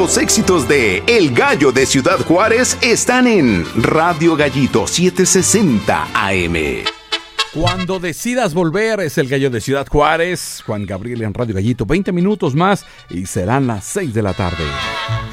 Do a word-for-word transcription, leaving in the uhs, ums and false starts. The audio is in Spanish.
Los éxitos de El Gallo de Ciudad Juárez están en Radio Gallito setecientos sesenta A M. Cuando decidas volver, es El Gallo de Ciudad Juárez. Juan Gabriel en Radio Gallito. veinte minutos más y serán las seis de la tarde.